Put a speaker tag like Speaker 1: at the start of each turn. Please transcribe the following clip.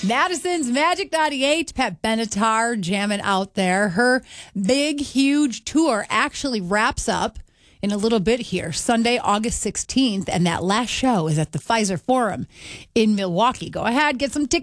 Speaker 1: Madison's Magic 98, Pat Benatar jamming out there. Her big, huge tour actually wraps up in a little bit here, Sunday, August 16th, and that last show is at the Pfizer Forum in Milwaukee. Go ahead, get some tickets.